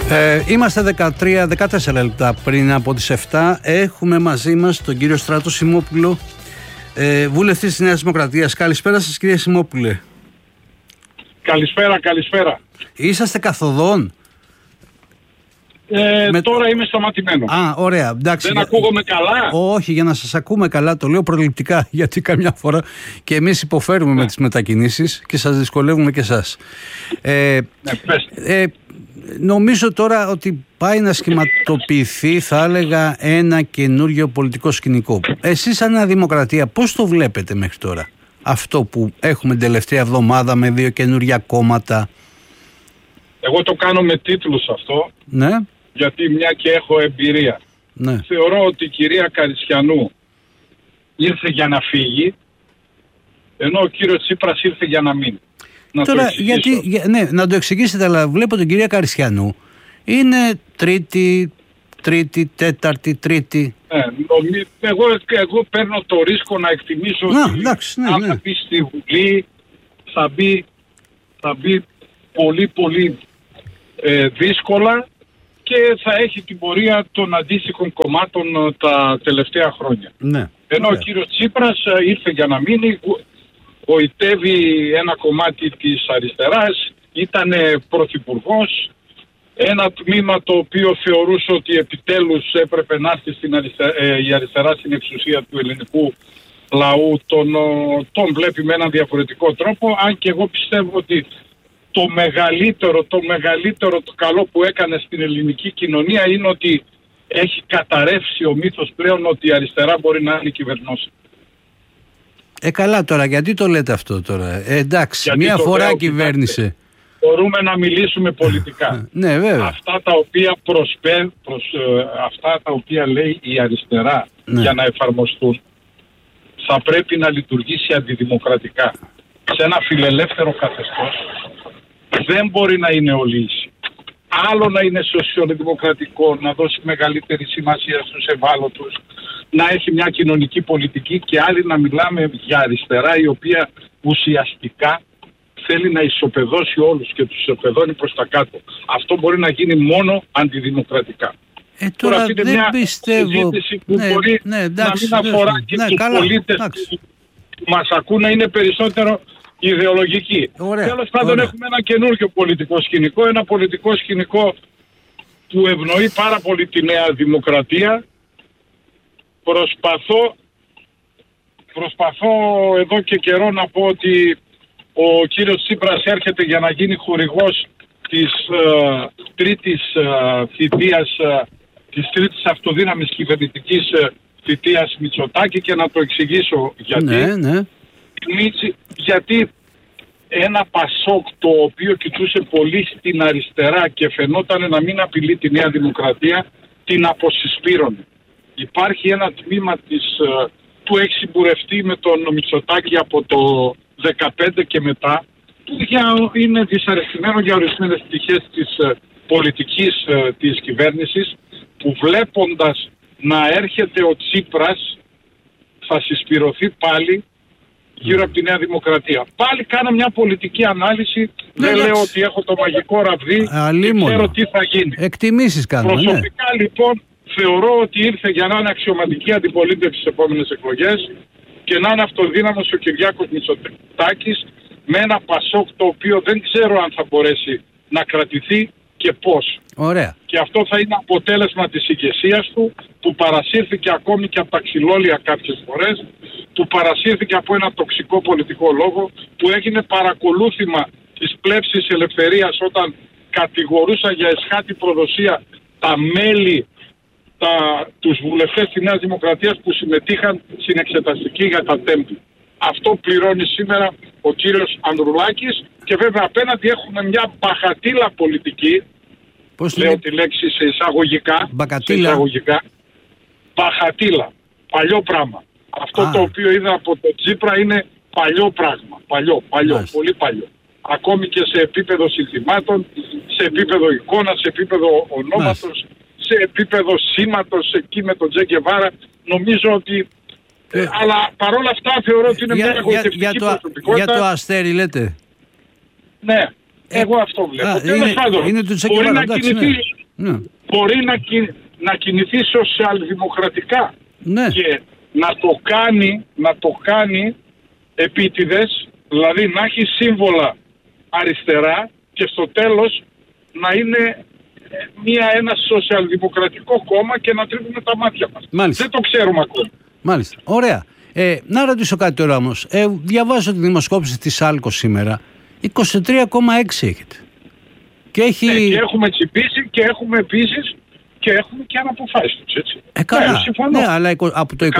Είμαστε 14 λεπτά πριν από τις 7. Έχουμε μαζί μας τον κύριο Στράτο Σιμόπουλο, βουλευτής της Νέας Δημοκρατίας. Καλησπέρα σας, κύριε Σιμόπουλε. Καλησπέρα. Είσαστε καθοδόν? Τώρα είμαι σταματημένο. Ωραία. Εντάξει. Δεν ακούγομαι καλά? Όχι, για να σας ακούμε καλά, το λέω προληπτικά, γιατί καμιά φορά και εμείς υποφέρουμε με τις μετακινήσεις και σας δυσκολεύουμε και εσάς. Νομίζω τώρα ότι πάει να σχηματοποιηθεί, θα έλεγα, ένα καινούργιο πολιτικό σκηνικό. Εσείς σαν Νέα Δημοκρατία πώς το βλέπετε μέχρι τώρα αυτό που έχουμε την τελευταία εβδομάδα με 2 καινούργια κόμματα? Εγώ το κάνω με τίτλους αυτό, ναι, γιατί μια και έχω εμπειρία. Ναι. Θεωρώ ότι η κυρία Καρισιανού ήρθε για να φύγει, ενώ ο κύριος Τσίπρας ήρθε για να μείνει. Τώρα, να το εξηγήσετε, αλλά βλέπω την κυρία Καρισιανού είναι τρίτη, τέταρτη. Εγώ παίρνω το ρίσκο να εκτιμήσω ότι αν θα μπει στη Βουλή θα μπει πολύ δύσκολα και θα έχει την πορεία των αντίστοιχων κομμάτων τα τελευταία χρόνια. Ναι. Ενώ ο κύριος Τσίπρας ήρθε για να μείνει, γοητεύει ένα κομμάτι της αριστεράς, ήταν πρωθυπουργός, ένα τμήμα το οποίο θεωρούσε ότι επιτέλους έπρεπε να έρθει η αριστερά στην εξουσία του ελληνικού λαού, τον βλέπει με έναν διαφορετικό τρόπο, αν και εγώ πιστεύω ότι το μεγαλύτερο το καλό που έκανε στην ελληνική κοινωνία είναι ότι έχει καταρρεύσει ο μύθος πλέον ότι η αριστερά μπορεί να είναι κυβερνώσει. Καλά τώρα, γιατί το λέτε αυτό τώρα? Εντάξει, γιατί μία φορά κυβέρνησε. Μπορούμε να μιλήσουμε πολιτικά. Ναι, βέβαια. Αυτά τα οποία αυτά τα οποία λέει η αριστερά για να εφαρμοστούν, θα πρέπει να λειτουργήσει αντιδημοκρατικά. Σε ένα φιλελεύθερο καθεστώς δεν μπορεί να είναι ο λύση. Άλλο να είναι σοσιαλδημοκρατικό, να δώσει μεγαλύτερη σημασία στους ευάλωτους, να έχει μια κοινωνική πολιτική, και άλλη να μιλάμε για αριστερά η οποία ουσιαστικά θέλει να ισοπεδώσει όλους και τους ισοπεδώνει προς τα κάτω. Αυτό μπορεί να γίνει μόνο αντιδημοκρατικά. Τώρα αυτή είναι δεν μια πιστεύω. συζήτηση που μπορεί να μην αφορά και τους πολίτες που μας ακούνε, είναι περισσότερο ιδεολογική. Τέλος πάντων, έχουμε ένα καινούργιο πολιτικό σκηνικό, ένα πολιτικό σκηνικό που ευνοεί πάρα πολύ τη Νέα Δημοκρατία. Προσπαθώ εδώ και καιρό να πω ότι ο κύριος Τσίπρας έρχεται για να γίνει χορηγός της τρίτης θητείας, της τρίτης αυτοδύναμης κυβερνητικής θητείας Μητσοτάκη, και να το εξηγήσω γιατί. Ναι. Γιατί ένα Πασόκ το οποίο κοιτούσε πολύ στην αριστερά και φαινόταν να μην απειλεί τη Νέα Δημοκρατία, την αποσυσπήρωνε. Υπάρχει ένα τμήμα που έχει συμπουρευτεί με τον Μητσοτάκη από το 2015 και μετά, που είναι δυσαρεστημένο για ορισμένες πτυχές της πολιτικής της κυβέρνησης, που βλέποντας να έρχεται ο Τσίπρας θα συσπυρωθεί πάλι γύρω από τη Νέα Δημοκρατία. Πάλι κάνω μια πολιτική ανάλυση, δεν λέω ότι έχω το μαγικό ραβδί, δεν ξέρω τι θα γίνει. Εκτιμήσεις κάνουμε. Προσωπικά λοιπόν θεωρώ ότι ήρθε για να είναι αξιωματική αντιπολίτευση στις επόμενες εκλογές και να είναι αυτοδύναμος ο Κυριάκος Μητσοτάκης, με ένα Πασόκ το οποίο δεν ξέρω αν θα μπορέσει να κρατηθεί και πώς. Ωραία. Και αυτό θα είναι αποτέλεσμα της ηγεσίας του, που παρασύρθηκε ακόμη και από τα ξυλόλια κάποιες φορές, που παρασύρθηκε από ένα τοξικό πολιτικό λόγο, που έγινε παρακολούθημα της πλεύσης ελευθερίας όταν κατηγορούσαν για εσχάτη προδοσία τα μέλη, τους βουλευτές της Νέας Δημοκρατίας που συμμετείχαν στην εξεταστική για τα τέμπη. Αυτό πληρώνει σήμερα ο κύριος Ανδρουλάκης, και βέβαια απέναντι έχουμε μια μπαχατήλα πολιτική. Πώς λέω τη λέξη σε εισαγωγικά. Μπαχατήλα. Παλιό πράγμα. Αυτό το οποίο είδα από το Τσίπρα είναι παλιό πράγμα. Παλιό. Πολύ παλιό. Ακόμη και σε επίπεδο συνθημάτων, σε επίπεδο εικόνας, σε επίπεδο ονόματος, σε επίπεδο σήματος εκεί με τον Τζε Γκεβάρα. Νομίζω ότι αλλά παρόλα αυτά θεωρώ ότι είναι μια εγωιτευτική προσωπικότητα. Για το Αστέρι λέτε. Ναι. Εγώ αυτό βλέπω. Τέλος πάντων, είναι το μπορεί να κινηθεί, μπορεί να κινηθεί σοσιαλδημοκρατικά και να το κάνει επίτηδες, δηλαδή να έχει σύμβολα αριστερά και στο τέλος να είναι ένα σοσιαλδημοκρατικό κόμμα και να τρίβουμε τα μάτια μας. Μάλιστα. Δεν το ξέρουμε ακόμα. Μάλιστα. Ωραία. Να ρωτήσω κάτι τώρα όμως. Διαβάζω τη δημοσκόπηση της Άλκο σήμερα. 23,6 έχετε. Και έχουμε τσιμπήσει και έχουμε επίσης και έχουμε και αναποφάσεις τους, έτσι. Καλά. Ναι, αλλά από το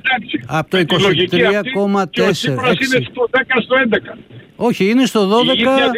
23,4. Είναι στο 10 στο 11. Όχι, είναι στο 12,8.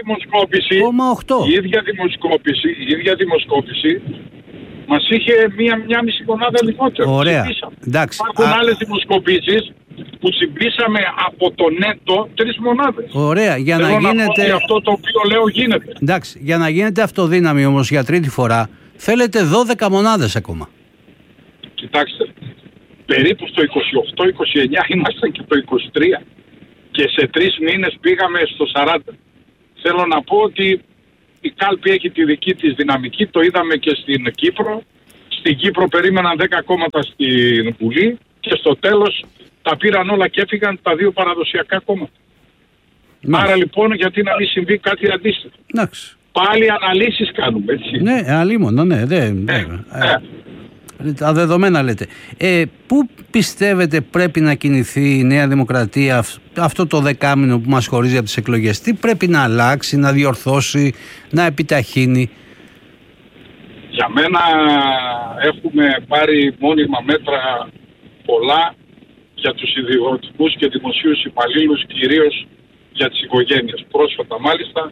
Η ίδια δημοσκόπηση μας είχε μία μισή μονάδα λιγότερο. Ωραία. Εντάξει. Υπάρχουν άλλες δημοσκοπήσεις που συμπίσαμε από το νέτο 3 μονάδες. Ωραία. Για να γίνεται. Αυτό το οποίο λέω γίνεται. Εντάξει. Για να γίνεται αυτοδύναμη όμως για τρίτη φορά, θέλετε 12 μονάδες ακόμα. Κοιτάξτε. Περίπου στο 28-29 ήμασταν και το 23. Και σε 3 μήνες πήγαμε στο 40. Θέλω να πω ότι η κάλπη έχει τη δική της δυναμική. Το είδαμε και στην Κύπρο. Στην Κύπρο περίμεναν 10 κόμματα στην Βουλή και στο τέλος τα πήραν όλα και έφυγαν τα 2 παραδοσιακά κόμματα. Άρα λοιπόν γιατί να μην συμβεί κάτι αντίστοιχο. Πάλι αναλύσεις κάνουμε, έτσι. Ναι, αλίμονο, ναι. Τα δεδομένα λέτε. Πού πιστεύετε πρέπει να κινηθεί η Νέα Δημοκρατία αυτό το δεκάμηνο που μας χωρίζει από τις εκλογές? Τι πρέπει να αλλάξει, να διορθώσει, να επιταχύνει? Για μένα έχουμε πάρει μόνιμα μέτρα πολλά για τους ιδιωτικούς και δημοσίους υπαλλήλους, κυρίως για τις οικογένειες. Πρόσφατα μάλιστα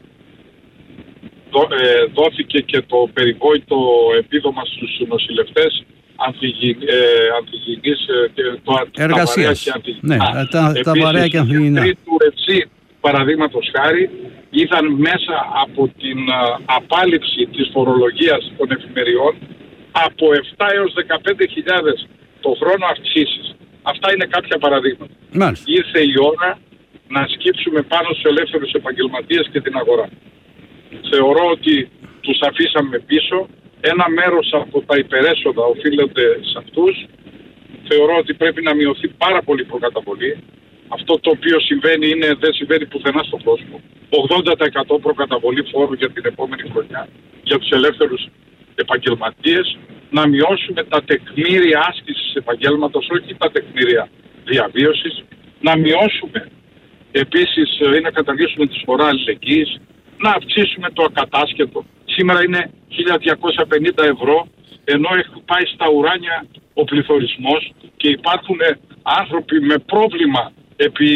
δόθηκε και το περιβόητο επίδομα στους νοσηλευτές ανθυγιεινής και εργασίας. Τα βαρέα και ανθυγιεινά. Τρίτου Ρετσί, παραδείγματος χάρη, είδαν μέσα από την απάλληψη της φορολογίας των εφημεριών από 7 έως 15.000 το χρόνο αυξήσεις. Αυτά είναι κάποια παραδείγματα. Ήρθε η ώρα να σκύψουμε πάνω στους ελεύθερους επαγγελματίες και την αγορά. Θεωρώ ότι τους αφήσαμε πίσω. Ένα μέρος από τα υπερέσοδα οφείλονται σε αυτούς. Θεωρώ ότι πρέπει να μειωθεί πάρα πολύ η προκαταβολή. Αυτό το οποίο συμβαίνει δεν συμβαίνει πουθενά στον κόσμο. 80% προκαταβολή φόρου για την επόμενη χρονιά για τους ελεύθερους επαγγελματίες. Να μειώσουμε τα τεκμήρια άσκησης επαγγέλματος, όχι τα τεκμήρια διαβίωσης. Να μειώσουμε επίσης ή να καταργήσουμε τη σφορά αλληλεγγύης. Να αυξήσουμε το ακατάσχετο. Σήμερα είναι 1.250 ευρώ, ενώ έχει πάει στα ουράνια ο πληθωρισμός και υπάρχουν άνθρωποι με πρόβλημα επί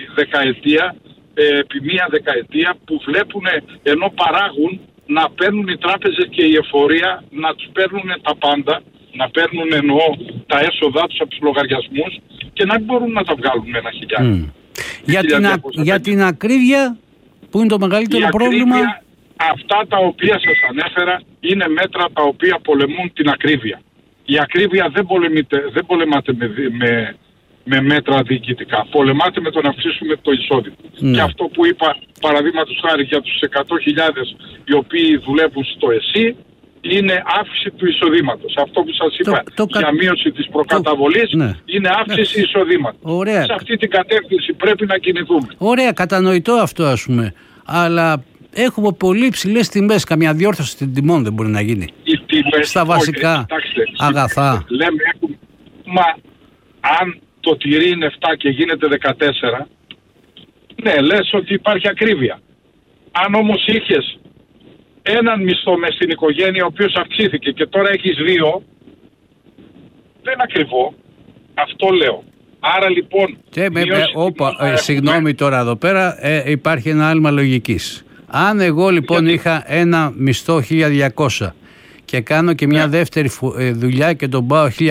μία δεκαετία που βλέπουν ενώ παράγουν να παίρνουν οι τράπεζες και η εφορία να τους παίρνουν τα πάντα, να παίρνουν τα έσοδά τους από τους λογαριασμούς και να μπορούν να τα βγάλουν ένα χιλιάδες. Για την ακρίβεια, που είναι το μεγαλύτερο πρόβλημα? Αυτά τα οποία σας ανέφερα είναι μέτρα τα οποία πολεμούν την ακρίβεια. Η ακρίβεια δεν πολεμάται με μέτρα διοικητικά. Πολεμάται με το να αυξήσουμε το εισόδημα. Και αυτό που είπα παραδείγματος χάρη για τους 100.000 οι οποίοι δουλεύουν στο ΕΣΥ είναι αύξηση του εισοδήματος. Αυτό που σας είπα για μείωση της προκαταβολής είναι αύξηση εισοδήματος. Σε αυτή την κατεύθυνση πρέπει να κινηθούμε. Ωραία, κατανοητό αυτό ας πούμε. Αλλά έχουμε πολύ ψηλές τιμές. Καμιά διόρθωση των τιμών δεν μπορεί να γίνει? Στα βασικά αγαθά. Λέμε, μα αν το τυρί είναι 7 και γίνεται 14, ναι, λες ότι υπάρχει ακρίβεια. Αν όμως είχες έναν μισθό μες στην οικογένεια ο οποίος αυξήθηκε και τώρα έχεις 2, δεν είναι ακριβό. Αυτό λέω. Άρα λοιπόν... Συγγνώμη τώρα εδώ πέρα, υπάρχει ένα άλμα λογικής. Αν εγώ λοιπόν είχα ένα μισθό 1.200 και κάνω και μια δεύτερη δουλειά και τον πάω 1.500...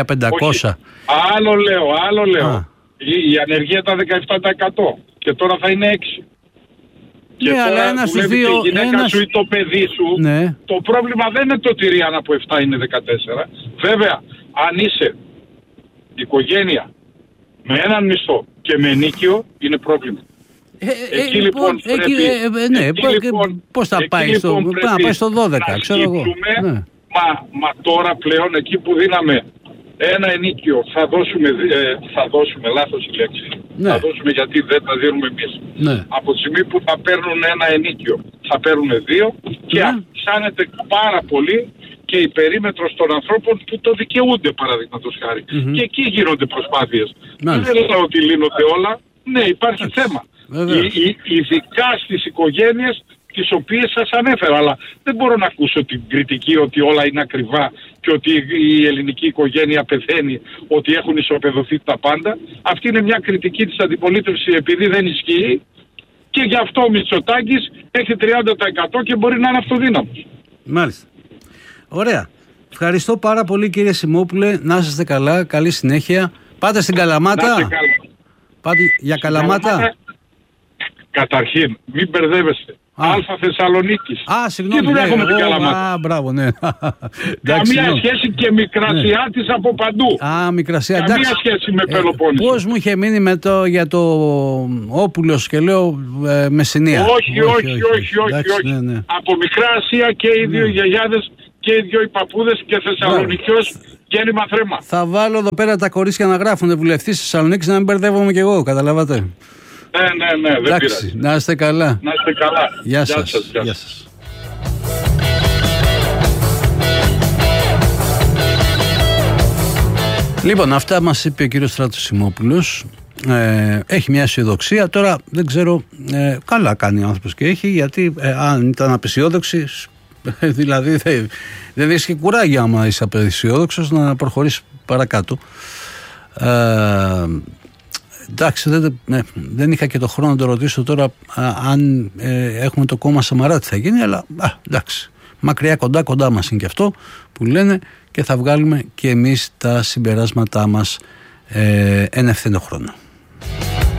Άλλο λέω. Η ανεργία ήταν 17% και τώρα θα είναι 6%. Και ναι, αλλά ένα στους δύο... η γυναίκα σου ή το παιδί σου, το πρόβλημα δεν είναι το τυρί αν από 7 είναι 14. Βέβαια, αν είσαι οικογένεια με έναν μισθό και με ενίκιο, είναι πρόβλημα. Εκεί λοιπόν πρέπει... πώς θα πάει στο 12, ξέρω εγώ. Ναι. Μα τώρα πλέον εκεί που δίναμε ένα ενίκιο θα δώσουμε λάθος η λέξη. Ναι. Θα δώσουμε γιατί δεν τα δίνουμε εμείς. Ναι. Από τη στιγμή που θα παίρνουν ένα ενίκιο θα παίρνουν 2 και αυξάνεται πάρα πολύ και η περίμετρος των ανθρώπων που το δικαιούνται, παραδείγματος χάρη. Και εκεί γίνονται προσπάθειες. Δεν λέω ότι λύνονται όλα. Ναι, υπάρχει θέμα. Ειδικά στις οικογένειες τις οποίες σας ανέφερα, αλλά δεν μπορώ να ακούσω την κριτική ότι όλα είναι ακριβά και ότι η ελληνική οικογένεια πεθαίνει, ότι έχουν ισοπεδωθεί τα πάντα. Αυτή είναι μια κριτική της αντιπολίτευσης επειδή δεν ισχύει και γι' αυτό ο Μητσοτάκης έχει 30% και μπορεί να είναι αυτοδύναμος. Μάλιστα. Ωραία. Ευχαριστώ πάρα πολύ κύριε Σιμόπουλε. Να είστε καλά. Καλή συνέχεια. Πάτε στην Καλαμάτα. Πάτε για Καλαμάτα. Καταρχήν, μην μπερδεύεστε. Αλφα Θεσσαλονίκης. Συγγνώμη. Τι δουλειά έχουμε την Καλαμάτα. Μπράβο, ναι. Καμία σχέση και Μικρασιά της από παντού. Μικρασία. Καμία σχέση με Πελοπόννησο. Πώς μου είχε μείνει για το Όπουλος και λέω Μεσσηνία. Όχι. Ναι. Από Μικρά Ασία και οι δύο γιαγιάδες και οι δύο οι παππούδες και Θεσσαλονικιός γέννημα θρέμα. Θα βάλω εδώ πέρα τα κορίτσια να γράφουν βουλευτής της Θεσσαλονίκης να μην μπερδεύομαι κι εγώ, καταλάβατε. Ναι, δεν πειράζει. Να είστε καλά. Να είστε καλά. Γεια σας. Λοιπόν, αυτά μας είπε ο κύριος Στράτος Σιμόπουλος. Έχει μια αισιοδοξία. Τώρα δεν ξέρω, καλά κάνει ο άνθρωπος και έχει, γιατί αν ήταν απεσιόδοξη, δηλαδή δεν έχεις και κουράγιο άμα είσαι απεσιόδοξος να προχωρήσεις παρακάτω. Εντάξει, δεν είχα και το χρόνο να το ρωτήσω τώρα αν έχουμε το κόμμα Σαμαρά τι θα γίνει, αλλά εντάξει, μακριά κοντά μας είναι και αυτό που λένε και θα βγάλουμε και εμείς τα συμπεράσματά μας εν ευθύνο χρόνο.